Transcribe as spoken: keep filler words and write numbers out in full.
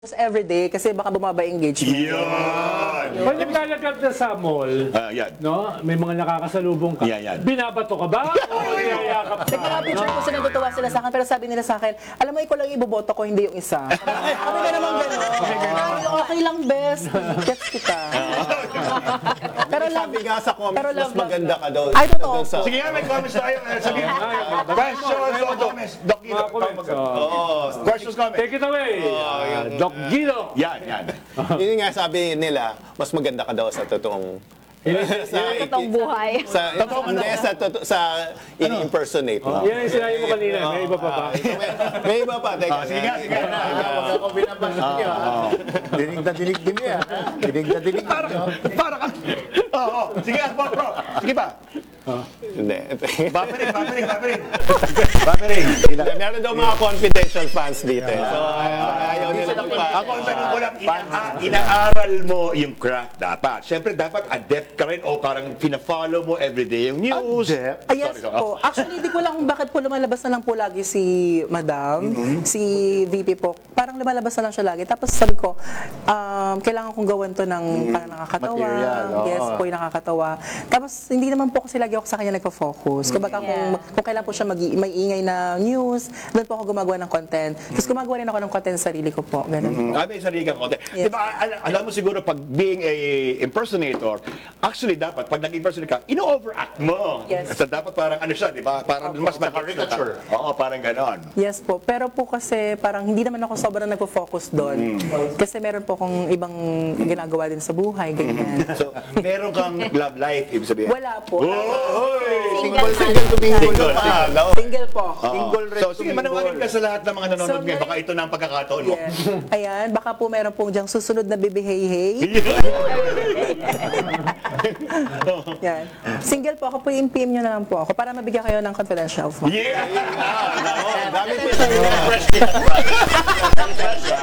every day kasi baka bumaba engagement. Yun! Pag naglalagad na sa mall, Ah, yan. no, may mga nakakasalubong ka. Yan, yan. Binabato ka ba? O niyayakap ka? Nagka-picture ko sila, natutuwa sila sa akin, pero sabi nila sa akin, alam mo, ikaw lang iboboto ko, hindi yung isa. Sabi na naman gano'n. Okay lang, best. Gets kita. Pero love, Sabi nga sa comments, pero mas love, love, maganda ka daw. Ay, totoo. Doon sa- Sige nga, may comments tayo. Eh, Sige. Questions o comments? Doc Guido. Mga comments, oh. Oo. Questions, comments? Take it away, Doc Guido. Yan, yan. Yun nga sabi nila, mas maganda ka daw sa totoong sa totoong buhay. Sa hindi sa toto- sa in-impersonate mo. Yan yung sinabi mo kanina, may iba pa ba? May, may iba pa, teka. Ah, sige nga, sige nga. Ako binabash niyo. Dinig na dinig din niya. Dinig na dinig Para, niyo. para ka. Oo, oo. Sige nga, bro, bro. Sige pa. Hindi. Buffering, buffering, buffering. Buffering. Meron daw mga confidential fans dito. eh. So ayaw, ayaw nila pa. Ako ang tanong ko lang, ina- inaaral mo yung craft dapat. Siyempre, dapat adept ka rin o parang pina-follow mo everyday yung news. Ah, yes Sorry, po. Actually, di ko lang kung bakit po lumalabas na lang po lagi si Madam, si V P po. Parang lumalabas na lang siya lagi. Tapos sabi ko, um, kailangan kong gawan to ng parang nakakatawa. Material, oo. Yes po, yung nakakatawa. Tapos hindi naman po kasi lagi ako sa kanya nagpo-focus. Kumbaga kung, Yeah. kung kailan po siya mag may ingay na news, doon po ako gumagawa ng content. Tapos gumagawa rin ako ng content sa sarili ko po. Ganun. Ah, may sarili kang konti. Yes. Diba, al- alam mo siguro pag being a impersonator, actually dapat pag nag-impersonate ka, ino-overact mo. Yes. So dapat parang ano siya, di ba? Parang mas caricature. Oo, parang ganon. Yes po. Pero po kasi parang hindi naman ako sobrang nagpo-focus doon. Kasi meron po akong ibang ginagawa din sa buhay, ganyan. So, meron kang love life, ibig sabihin. Wala po. Single, single, tumingle Single, pa. no? Single po. Oo. Single red So, to sige, mingle. manawagan ka sa lahat ng mga nanonood So, ngayon. ngayon- Baka ito na ang pagkakataon mo. Yes. Ayan, baka po meron pong diyang susunod na bibihey-hey. Yan. Single po ako po, i-P M nyo na lang po ako para mabigyan kayo ng confidential phone. Yeah! Dami pa sa